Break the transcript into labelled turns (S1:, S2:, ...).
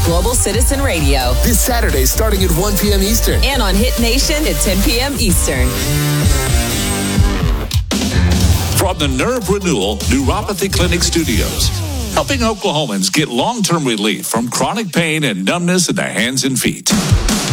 S1: Global Citizen Radio.
S2: This Saturday starting at 1 p.m. Eastern.
S1: And on Hit Nation at 10 p.m. Eastern.
S3: From the Nerve Renewal Neuropathy Clinic Studios, helping Oklahomans get long-term relief from chronic pain and numbness in the hands and feet.